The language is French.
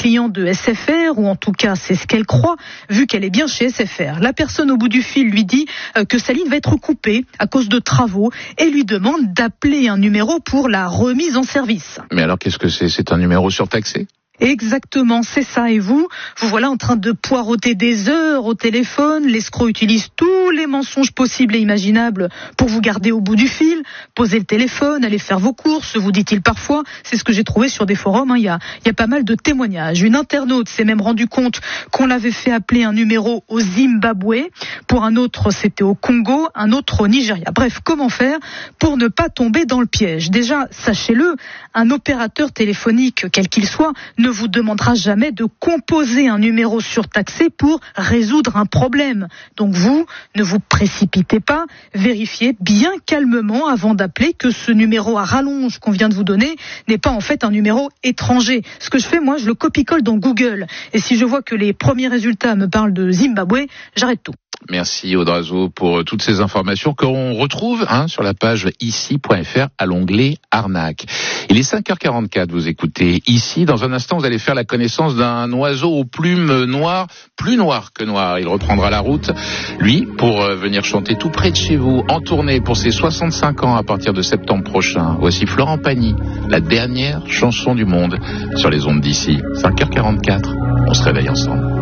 client de SFR, ou en tout cas c'est ce qu'elle croit, vu qu'elle est bien chez SFR. La personne au bout du fil lui dit que sa ligne va être coupée à cause de travaux et lui demande d'appeler un numéro pour la remise en service. Mais alors qu'est-ce que c'est ? C'est un numéro surtaxé ? Exactement, c'est ça. Et vous voilà en train de poireauter des heures au téléphone. L'escroc utilise tous les mensonges possibles et imaginables pour vous garder au bout du fil. Posez le téléphone, allez faire vos courses, vous dit-il parfois. C'est ce que j'ai trouvé sur des forums. Il y a pas mal de témoignages. Une internaute s'est même rendu compte qu'on l'avait fait appeler un numéro au Zimbabwe. Pour un autre, c'était au Congo, un autre au Nigeria. Bref, comment faire pour ne pas tomber dans le piège ? Déjà, sachez-le, un opérateur téléphonique, quel qu'il soit, ne vous demandera jamais de composer un numéro surtaxé pour résoudre un problème. Donc vous, ne vous précipitez pas, vérifiez bien calmement avant d'appeler que ce numéro à rallonge qu'on vient de vous donner n'est pas en fait un numéro étranger. Ce que je fais, moi, je le copie-colle dans Google. Et si je vois que les premiers résultats me parlent de Zimbabwe, j'arrête tout. Merci Audrazo pour toutes ces informations qu'on retrouve sur la page ici.fr à l'onglet Arnaque. Il est 5h44, vous écoutez Ici. Dans un instant, vous allez faire la connaissance d'un oiseau aux plumes noires, plus noir que noir. Il reprendra la route, lui, pour venir chanter tout près de chez vous, en tournée pour ses 65 ans à partir de septembre prochain. Voici Florent Pagny, la dernière chanson du monde sur les ondes d'Ici. 5h44, on se réveille ensemble.